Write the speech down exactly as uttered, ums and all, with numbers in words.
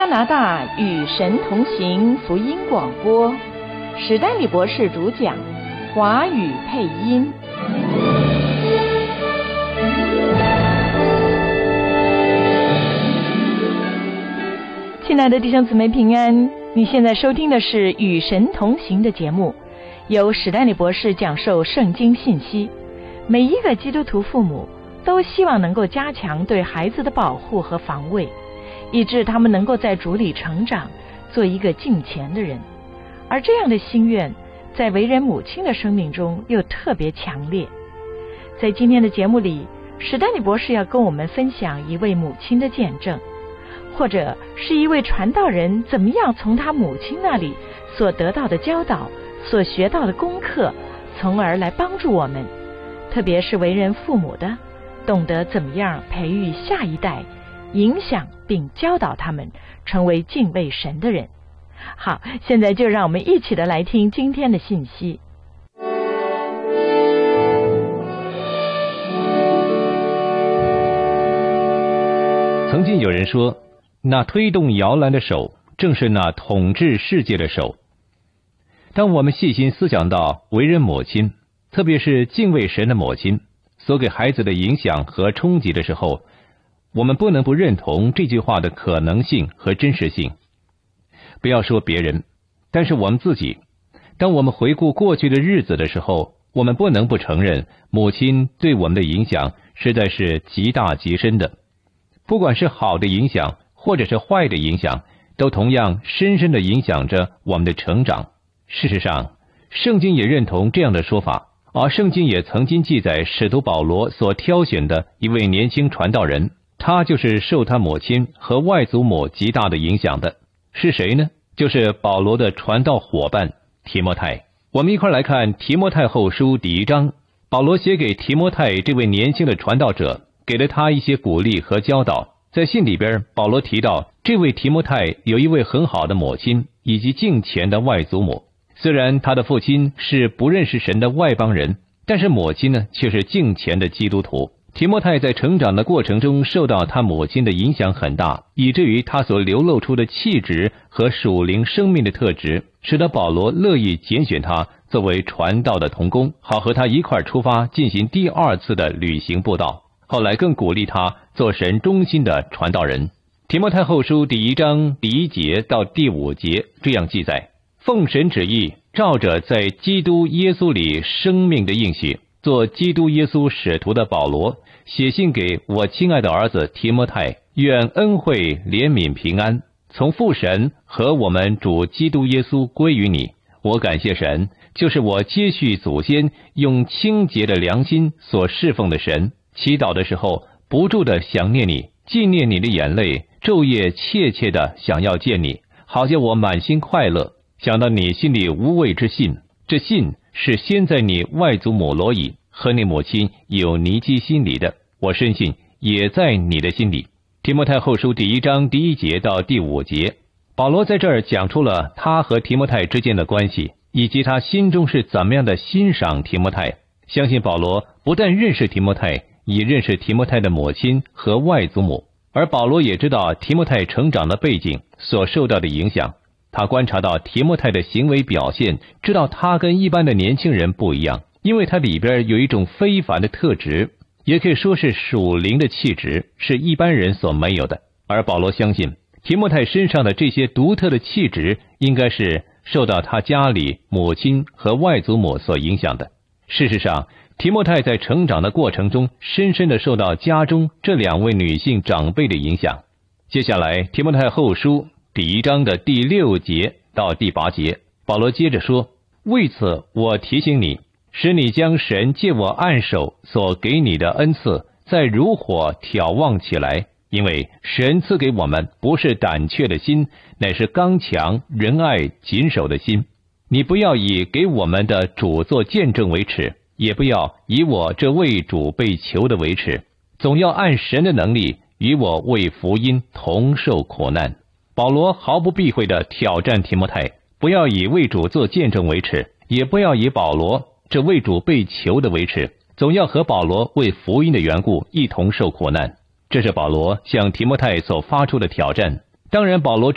加拿大与神同行福音广播，史丹利博士主讲，华语配音。亲爱的弟兄姊妹平安，你现在收听的是与神同行的节目，由史丹利博士讲授圣经信息。每一个基督徒父母都希望能够加强对孩子的保护和防卫，以致他们能够在主里成长，做一个敬虔的人。而这样的心愿在为人母亲的生命中又特别强烈。在今天的节目里，史丹利博士要跟我们分享一位母亲的见证，或者是一位传道人怎么样从他母亲那里所得到的教导，所学到的功课，从而来帮助我们，特别是为人父母的，懂得怎么样培育下一代，影响并教导他们成为敬畏神的人。好，现在就让我们一起的来听今天的信息。 曾经有人说，那推动摇篮的手正是那统治世界的手。当我们细心思想到为人母亲，特别是敬畏神的母亲所给孩子的影响和冲击的时候，我们不能不认同这句话的可能性和真实性。不要说别人，但是我们自己，当我们回顾过去的日子的时候，我们不能不承认母亲对我们的影响实在是极大极深的。不管是好的影响或者是坏的影响，都同样深深地影响着我们的成长。事实上，圣经也认同这样的说法，而圣经也曾经记载使徒保罗所挑选的一位年轻传道人，他就是受他母亲和外祖母极大的影响的。是谁呢？就是保罗的传道伙伴提摩太。我们一块来看提摩太后书第一章，保罗写给提摩太这位年轻的传道者，给了他一些鼓励和教导。在信里边，保罗提到这位提摩太有一位很好的母亲以及敬虔的外祖母。虽然他的父亲是不认识神的外邦人，但是母亲呢却是敬虔的基督徒。提摩太在成长的过程中受到他母亲的影响很大，以至于他所流露出的气质和属灵生命的特质，使得保罗乐意拣选他作为传道的同工，好和他一块出发进行第二次的旅行布道。后来更鼓励他做神忠心的传道人。提摩太后书第一章第一节到第五节这样记载：奉神旨意，照着在基督耶稣里生命的应许，做基督耶稣使徒的保罗，写信给我亲爱的儿子提摩太，愿恩惠、怜悯、平安从父神和我们主基督耶稣归于你。我感谢神，就是我接续祖先用清洁的良心所侍奉的神。祈祷的时候，不住地想念你，纪念你的眼泪，昼夜切切地想要见你，好叫我满心快乐。想到你心里无畏之信，这信是先在你外祖母罗以和你母亲有尼基心里的，我深信也在你的心里。提摩太后书第一章第一节到第五节，保罗在这儿讲出了他和提摩太之间的关系，以及他心中是怎么样的欣赏提摩太。相信保罗不但认识提摩太，也认识提摩太的母亲和外祖母，而保罗也知道提摩太成长的背景所受到的影响。他观察到提摩太的行为表现，知道他跟一般的年轻人不一样，因为他里边有一种非凡的特质，也可以说是属灵的气质，是一般人所没有的。而保罗相信提摩太身上的这些独特的气质，应该是受到他家里母亲和外祖母所影响的。事实上，提摩太在成长的过程中，深深地受到家中这两位女性长辈的影响。接下来，提摩太后书第一章的第六节到第八节，保罗接着说：为此我提醒你，使你将神借我按手所给你的恩赐再如火挑旺起来，因为神赐给我们不是胆怯的心，乃是刚强、仁爱、谨守的心。你不要以给我们的主做见证为耻，也不要以我这为主被囚的为耻，总要按神的能力与我为福音同受苦难。保罗毫不避讳地挑战提摩太，不要以为主做见证为耻，也不要以保罗这为主被囚的为耻，总要和保罗为福音的缘故一同受苦难。这是保罗向提摩太所发出的挑战。当然保罗